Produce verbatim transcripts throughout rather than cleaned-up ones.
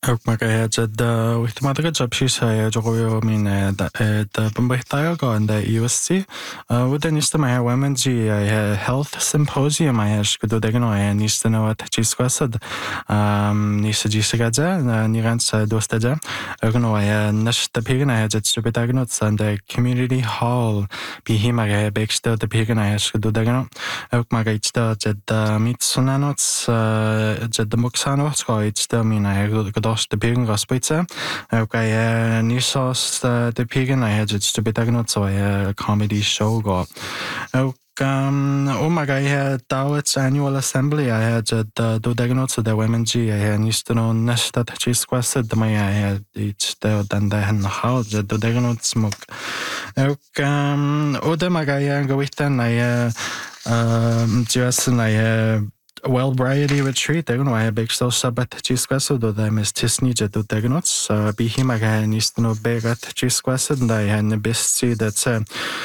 Magaya jad wihtamadaga jabshis haya jogoyo min da bambahtayaga and the U S C. Within Istamaya Women G Health Symposium I hash kudo degano I nistano at Chisquasad Nisa Gisagaja, Nirans Dostaja, Ergono I Nash the Pigan I had at Stupidagnots and the Community Hall Pihimaga Bexter the Pigan I hash kudo degano, Okmagaitsta Jed Mitsunanots Jed the Muxano, it's the mean I had the Pigan Gospitza. Okay, Nisos the Pigan I had to be diagnosed so a comedy show go. Um, oh my god, I had Dawit's annual assembly. I had the do diagnosed the women G. I had used to know Nesta Chis Quested the my I had each the than the hen house the diagnosed smoke. Um, oh, the Magaya go with then I um, just I well variety retreat they're going to have big so sabat chisquaso do they miss tisni jet do tegnots be him again is to know begat chisquaso and I had the best see that's uh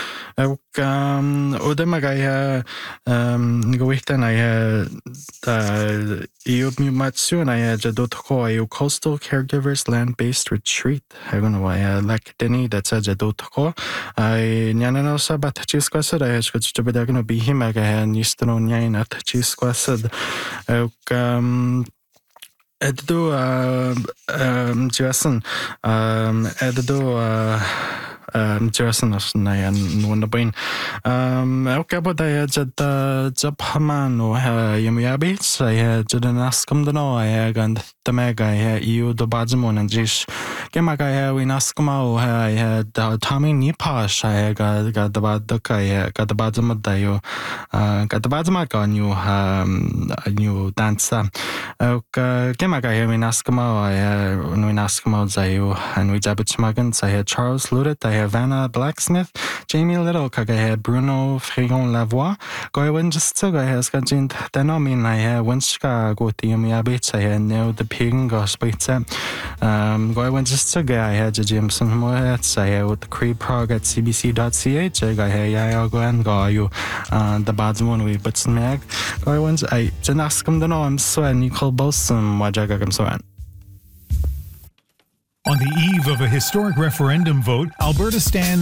um Odemagaya um go with then I had uh you matsu and I had jadotko a coastal caregivers land based retreat I don't know why like Denny that's a jadotko I nyanano sabat chisquaso I had to be going to be him again is to know nyan at chisquaso um Eddo um Jason um Eddo uh um Jason as na yan no brain um okay but I had the Japan no yamiabi I had the nascom the no I had the mega I had you the badmon and jish Gemaga we nascoma I had Tommy Nipash I got got the bad the kai got the badma dayo uh got the badma gun you um a new dancer okay Gemaga we nascoma I had we nascoma zayo and we jabitchmagans I had Charles Ludet I had Vanna Blacksmith, Jamie Little, Kaga had Bruno Frigon Lavoie, Goy Winchester, I has got in Denomin, I had Winchka, go to Yumiabits, I had nailed the ping or spitzer. Um, Goy Winchester, I had Jameson Moets, I had the Cree Prog at C B C dot C H, I had Yago and Goyu, the Badsmon we but snag. Goy Winch, I didn't ask him the no, I'm so and Nicole Bosom, Wajagam so. On the eve of a historic referendum vote, Alberta stands